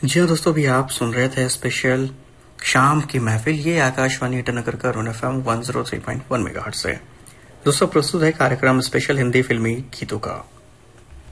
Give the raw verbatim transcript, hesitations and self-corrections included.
जी हाँ दोस्तों, भी आप सुन रहे थे स्पेशल शाम की महफिल। ये आकाशवाणी ईटानगर का रोन F M one zero three point one megahertz से। दोस्तों प्रस्तुत है कार्यक्रम स्पेशल हिंदी फिल्मी गीतों का।